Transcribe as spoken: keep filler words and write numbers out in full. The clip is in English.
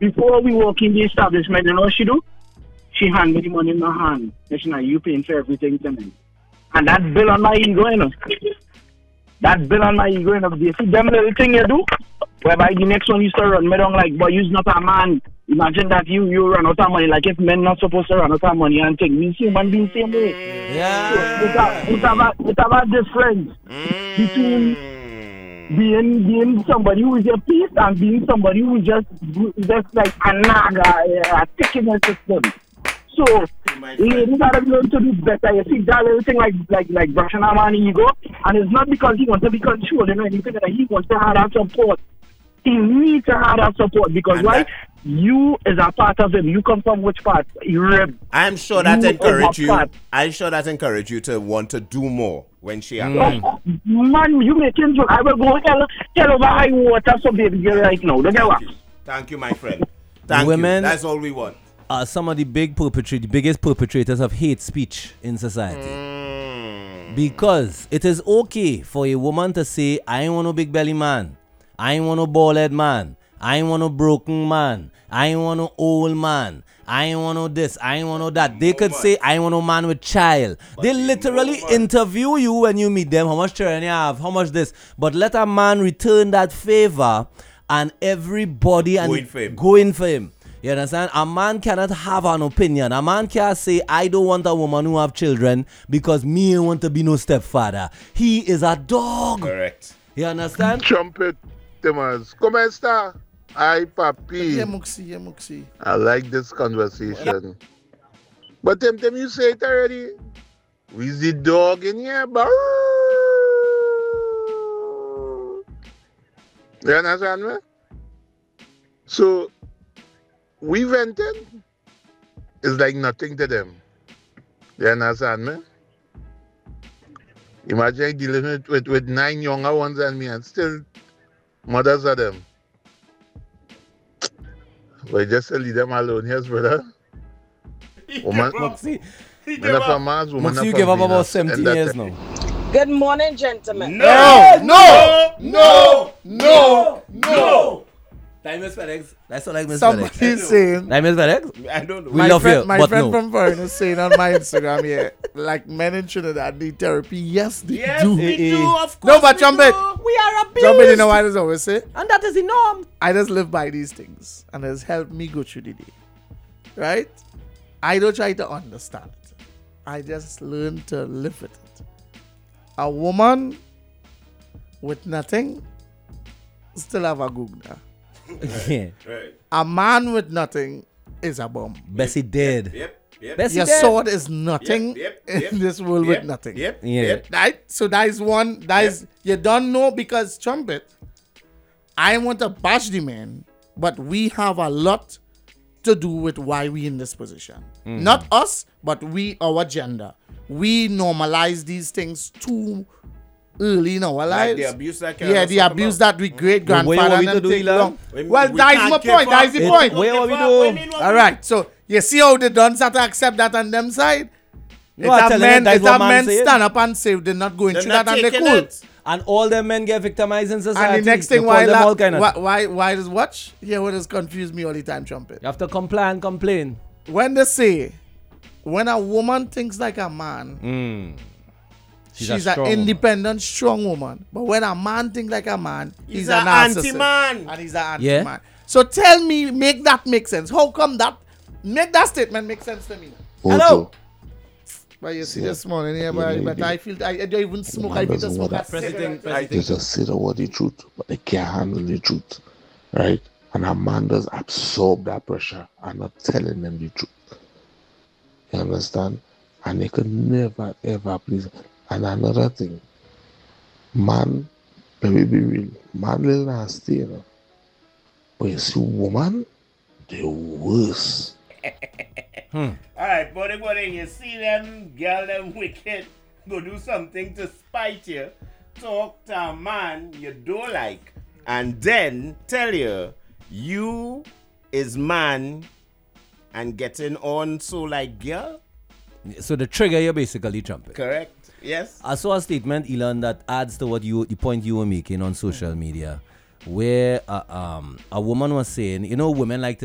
before we walk in the establishment, you know what she do? She hand me the money in my hand. And she like, you paying for everything tonight. And that bill on my ego, you know. That bill on my ego, you know. You see them little thing you do? Whereby the next one you start run me down like, boy, you's not a man. Imagine that you you run out of money. Like if men not supposed to run out of money and take me human being same way. Yeah. So, it's, a, it's, a, it's a difference between being being somebody who is a piece and being somebody who is just just like a naga, a tick in the system. So ladies gotta learn to do better. You see that little thing like like like brushing a man ego, and it's not because he wants to be controlled or anything that he wants to have that support. He needs to have that support because And why? that- You is a part of him. You come from which part? Rib. I'm sure that You encourage are you. part. I'm sure that encourage you to want to do more when she Mm. happens. Man, you making joke. I will go tell tell over high water some baby girl right now. Look at what. Thank you, my friend. Thank Women- you. That's all we want. Are some of the big perpetrators, the biggest perpetrators of hate speech in society. Mm. Because it is okay for a woman to say, I ain't want no big belly man. I ain't want no bald head man. I ain't want no broken man. I ain't want no old man. I ain't want no this. I ain't want no that. They could say, I ain't want no man with child. They literally interview you when you meet them. How much children you have? How much this? But let a man return that favor and everybody and Go in for him. go in for him. You understand? A man cannot have an opinion. A man can't say, I don't want a woman who have children because me ain't want to be no stepfather. He is a dog. Correct. You understand? Trumpet, Timmons. ¿Cómo está? Ay, papi. Yeah, Muxi, yeah, Muxi. I like this conversation. But Tim Tim, you say it already. We's the dog in here, bro. You understand me? So, we vented is like nothing to them. You understand me? Imagine dealing with, with, with nine younger ones than me and still mothers of them. But just to leave them alone, yes, brother. Woman, Moxie, man of a man's woman Moxie, of you a give up about Venus. seventeen And that- years now. Good morning, gentlemen. No! No, no, no, no. That Miss FedEx. That's what like Miss FedEx. Somebody's saying. That Miss FedEx. I don't know. We my love friend, you, my but friend no. from Foreign is saying on my Instagram here, like men in Trinidad need therapy. Yes, they Yes, do. we Eh, eh. do, of course. No, but we jump do. it. We are abused. Jump in, you know what I always say? And that is the norm. I just live by these things, and it's helped me go through the day. Right? I don't try to understand it. I just learn to live with it. A woman with nothing still have a gugna. Yeah. Right. A man with nothing is a bomb. Bessie dead. Yep. Yep. Bessie Your dead. sword is nothing Yep, yep, yep. in this world Yep, with nothing. Yep. Yeah. Yep. Right? So that is one. That is you don't know because trumpet. I want to bash the man, but we have a lot to do with why we in this position. Not us, but we, our gender. We normalize these things too early in our Like lives. the abuse that yeah, the abuse that we great But where grandfather are we to and do, take Elon? long. We- Well, we that is can't my give point. That up. is the It- point. where are we Give do? up. What mean, what All mean? right, so you see how they done start to accept that on them side. No, I it's tell a you, men, that's it's what a man men saying. stand up and say they're not going They're through not that and they're taking cool. it. And all them men get victimized in society. And the next They thing, call why, them la- all kind of- why, why, why does watch? Yeah, what has confused me all the time, trumpet. You have to comply and complain. When they say, when a woman thinks like a man, Mm. She's she's, a an strong woman. independent, strong woman. But when a man thinks like a man, he's, He's a an narcissist. anti-man. And he's an Yeah. anti-man. So tell me, make that make sense. How come that, make that statement make sense to me? Hello. But you see this morning here, but, but I feel, I, I don't even smoke, I feel to smoke a cigarette. They just say the word the truth, but they can't handle the truth, right? And a man does absorb that pressure and not telling them the truth. You understand? And they could never ever please. And another thing, man, let me be real, man little nasty, you know. But you see woman, they're worse. All right, buddy, buddy, you see them girl, them wicked, go do something to spite you, talk to a man you don't like, and then tell you, you is man and getting on so like girl? So the trigger you basically trumpet. Correct? Yes? I saw a statement, Elon, that adds to what you the point you were making on social media, where uh, um, a woman was saying, you know, women like to